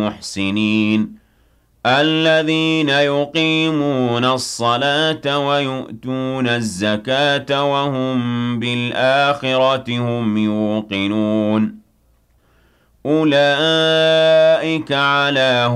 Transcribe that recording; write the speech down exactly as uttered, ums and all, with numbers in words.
محسنين الذين يقيمون الصلاة ويؤتون الزكاة وهم بالآخرة هم يوقنون أولئك على